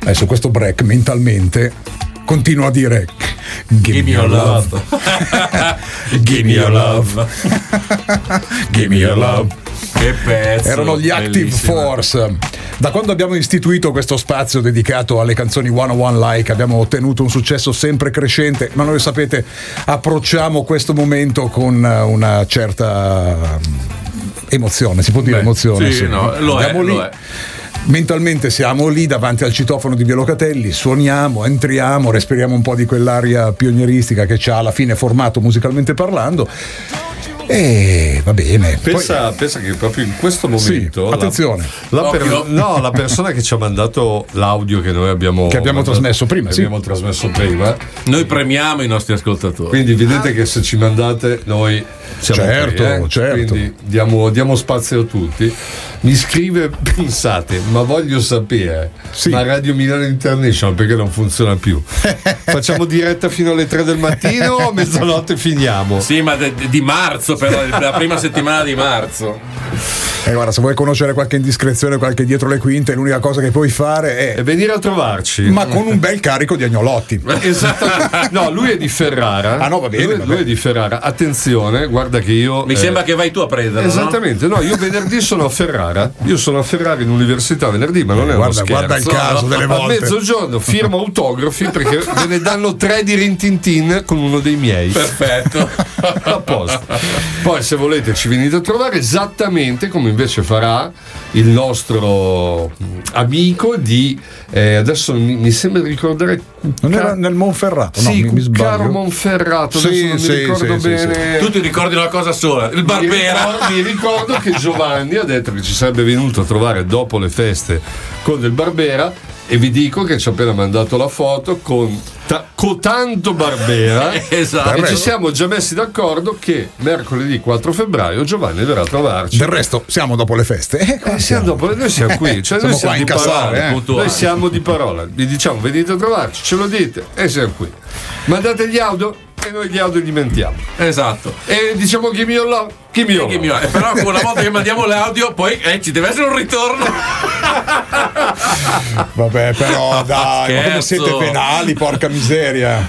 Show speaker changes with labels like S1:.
S1: Adesso questo break mentalmente continuo a dire give me your love. Give me your love. Give me your love.
S2: Che pezzo.
S1: Erano gli Active
S2: bellissima.
S1: Force. Da quando abbiamo istituito questo spazio dedicato alle canzoni 101 Like abbiamo ottenuto un successo sempre crescente, ma noi sapete approcciamo questo momento con una certa emozione, si può dire emozione?
S2: Sì, no, lo è,
S1: lì.
S2: lo è.
S1: Mentalmente siamo lì davanti al citofono di Via Locatelli, suoniamo, entriamo, respiriamo un po' di quell'aria pionieristica che ci ha alla fine formato musicalmente parlando. E va bene.
S3: Pensa che proprio in questo momento
S1: sì, attenzione.
S3: La persona che ci ha mandato l'audio che noi abbiamo
S1: trasmesso prima,
S3: trasmesso prima.
S2: Noi premiamo i nostri ascoltatori.
S3: Quindi vedete che se ci mandate noi siamo
S1: certo.
S3: Quindi diamo spazio a tutti. Mi scrive, pensate, ma voglio sapere, ma Radio Milano International perché non funziona più? Facciamo diretta fino alle 3 del mattino o a mezzanotte finiamo?
S2: Sì, ma di marzo, però la prima settimana di marzo.
S1: Guarda, se vuoi conoscere qualche indiscrezione, qualche dietro le quinte, l'unica cosa che puoi fare
S3: è venire a trovarci,
S1: ma con un bel carico di agnolotti.
S3: Esattamente. No, lui è di Ferrara.
S1: Ah no, va bene.
S3: Lui è di Ferrara. Attenzione, guarda che io
S2: mi sembra che vai tu a prenderlo.
S3: Esattamente, no, io venerdì sono a Ferrara. Io sono a Ferrara in università venerdì, ma non è uno scherzo.
S1: Guarda il caso delle volte.
S3: A mezzogiorno firmo autografi perché ve ne danno 3 di Rintintin con uno dei miei.
S2: Perfetto.
S3: A posto. Poi se volete ci venite a trovare esattamente come invece farà il nostro amico di adesso mi sembra di ricordare
S1: non era nel Monferrato,
S3: sì,
S1: no, mi sbaglio.
S3: Monferrato, adesso non mi ricordo bene.
S2: Tu ti ricordi una cosa sola, il Barbera.
S3: Mi ricordo che Giovanni ha detto che ci sarebbe venuto a trovare dopo le feste con del Barbera e vi dico che ci ha appena mandato la foto con tanto Barbera.
S2: Esatto.
S3: E ci siamo già messi d'accordo che mercoledì 4 febbraio Giovanni verrà a trovarci.
S1: Del resto siamo dopo le feste.
S3: Noi siamo qui, cioè
S1: siamo
S3: noi siamo
S1: qua
S3: di
S1: in
S3: parola.
S1: Cassare,
S3: Noi siamo di parola. Vi diciamo venite a trovarci, ce lo dite e siamo qui. Mandate gli audio e noi gli audio li mentiamo.
S2: Esatto.
S3: E diciamo chi mio love.
S2: Però una volta che mandiamo l'audio poi ci deve essere un ritorno.
S1: Vabbè, però dai, ma come siete penali, porca miseria.